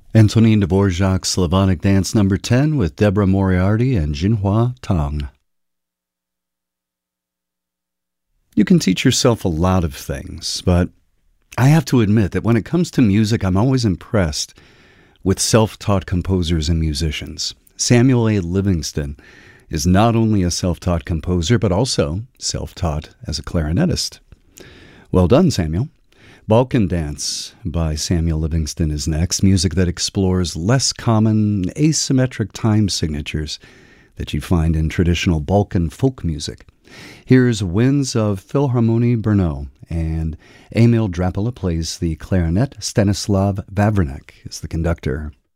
Antonin Dvorak's Slavonic Dance Number 10 with Deborah Moriarty and Jinhua Tang. You can teach yourself a lot of things, but I have to admit that when it comes to music, I'm always impressed with self-taught composers and musicians. Samuel A. Livingston is not only a self-taught composer, but also self-taught as a clarinetist. Well done, Samuel. Balkan Dance by Samuel Livingston is next, music that explores less common asymmetric time signatures that you find in traditional Balkan folk music. Here's Winds of Philharmonie Brno, and Emil Drapala plays the clarinet. Stanislav Vavrinek is the conductor.